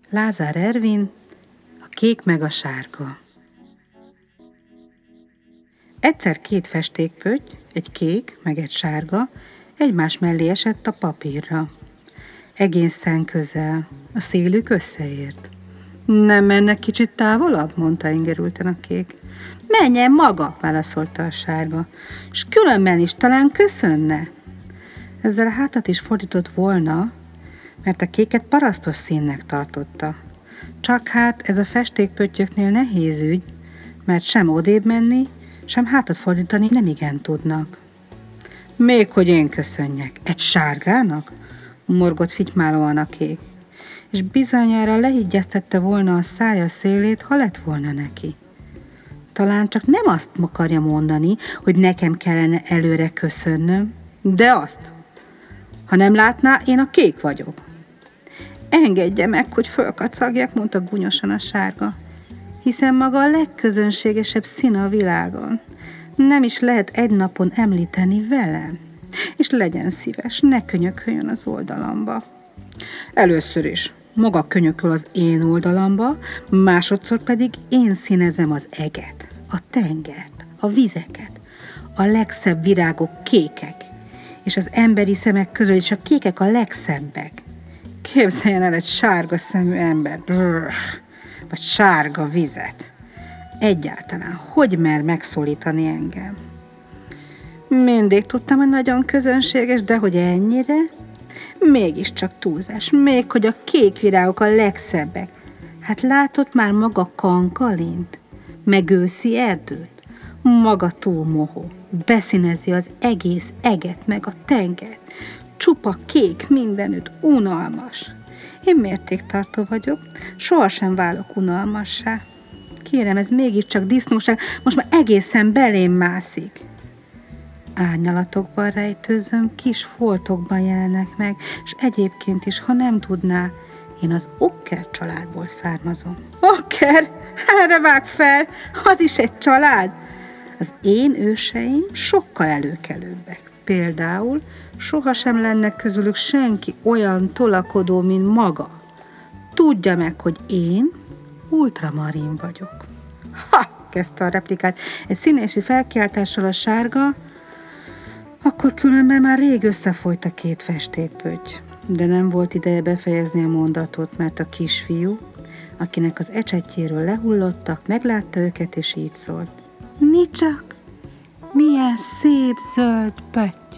Lázár Ervin, a kék meg a sárga. Egyszer két festékpötty, egy kék meg egy sárga, egymás mellé esett a papírra. Egészen közel, a szélük összeért. Nem mennek kicsit távolabb? Mondta ingerülten a kék. Menjen maga, válaszolta a sárga, s különben is talán köszönne. Ezzel a hátat is fordított volna, mert a kéket parasztos színnek tartotta. Csak hát ez a festékpöttyöknél nehéz ügy, mert sem odébb menni, sem hátat fordítani nem igen tudnak. Még hogy én köszönjek, egy sárgának? Morgott fitymálóan a kék, és bizonyára lehigyeztette volna a szája szélét, ha lett volna neki. Talán csak nem azt akarja mondani, hogy nekem kellene előre köszönnöm, de azt, ha nem látná, én a kék vagyok. Engedje meg, hogy fölkacagjak, mondta gúnyosan a sárga, hiszen maga a legközönségesebb szín a világon. Nem is lehet egy napon említeni velem, és legyen szíves, ne könyököljön az oldalamba. Először is maga könyököl az én oldalamba, másodszor pedig én színezem az eget, a tengert, a vizeket, a legszebb virágok kékek, és az emberi szemek közül is a kékek a legszebbek. Képzeljen el egy sárga szemű ember, vagy sárga vizet. Egyáltalán hogy mer megszólítani engem? Mindig tudtam, hogy nagyon közönséges, de hogy ennyire? Mégiscsak túlzás, még hogy a kék virágok a legszebbek. Hát látott már maga Kankalint? Meg őszi erdőt? Maga túl mohó. Beszínezi az egész eget, meg a tengert. Csupa kék mindenütt, unalmas. Én mértéktartó vagyok, sohasem válok unalmassá. Kérem, ez mégiscsak disznóság, most már egészen belém mászik. Árnyalatokban rejtőzöm, kis foltokban jelennek meg, és egyébként is, ha nem tudná, én az Okker családból származom. Okker? Erre vág fel, az is egy család. Az én őseim sokkal előkelőbbek. Például sohasem lenne közülük senki olyan tolakodó, mint maga. Tudja meg, hogy én ultramarin vagyok. Ha! Kezdte a replikát egy színési felkiáltással a sárga, akkor különben már rég összefolyt a két festékpötty. De nem volt ideje befejezni a mondatot, mert a kisfiú, akinek az ecsetjéről lehullottak, meglátta őket, és így szólt. Nicsak, milyen szép zöld pötty!